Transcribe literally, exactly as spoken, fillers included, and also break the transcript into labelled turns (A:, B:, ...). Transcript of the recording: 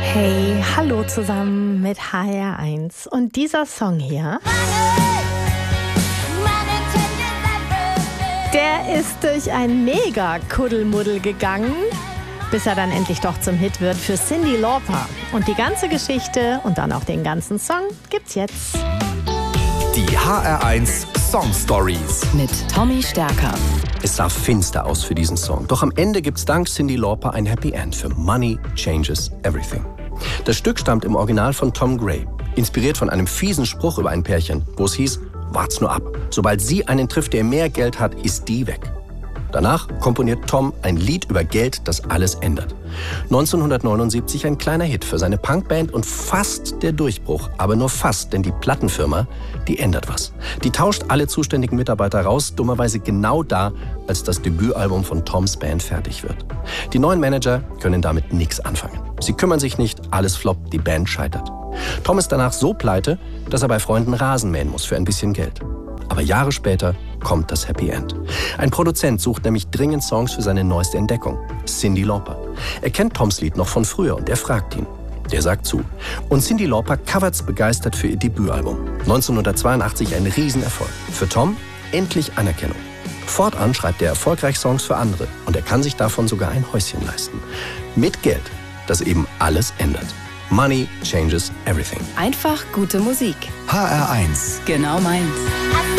A: Hey, hallo zusammen mit H R eins. Und dieser Song hier, der ist durch ein Mega-Kuddelmuddel gegangen, bis er dann endlich doch zum Hit wird für Cyndi Lauper. Und die ganze Geschichte und dann auch den ganzen Song gibt's jetzt.
B: Die H R eins Song Stories
C: mit Tommy Stärker.
B: Es sah finster aus für diesen Song. Doch am Ende gibt's dank Cyndi Lauper ein Happy End für Money Changes Everything. Das Stück stammt im Original von Tom Gray, inspiriert von einem fiesen Spruch über ein Pärchen, wo es hieß, wart's nur ab. Sobald sie einen trifft, der mehr Geld hat, ist die weg. Danach komponiert Tom ein Lied über Geld, das alles ändert. neunzehnhundertneunundsiebzig ein kleiner Hit für seine Punkband und fast der Durchbruch, aber nur fast, denn die Plattenfirma, die ändert was. Die tauscht alle zuständigen Mitarbeiter raus, dummerweise genau da, als das Debütalbum von Toms Band fertig wird. Die neuen Manager können damit nichts anfangen. Sie kümmern sich nicht, alles floppt, die Band scheitert. Tom ist danach so pleite, dass er bei Freunden Rasen mähen muss für ein bisschen Geld. Aber Jahre später kommt das Happy End. Ein Produzent sucht nämlich dringend Songs für seine neueste Entdeckung, Cyndi Lauper. Er kennt Toms Lied noch von früher und er fragt ihn. Der sagt zu. Und Cyndi Lauper covert's begeistert für ihr Debütalbum. neunzehnhundertzweiundachtzig ein Riesenerfolg. Für Tom endlich Anerkennung. Fortan schreibt er erfolgreich Songs für andere und er kann sich davon sogar ein Häuschen leisten. Mit Geld, das eben alles ändert. Money changes everything.
C: Einfach gute Musik.
B: H R eins.
C: Genau meins.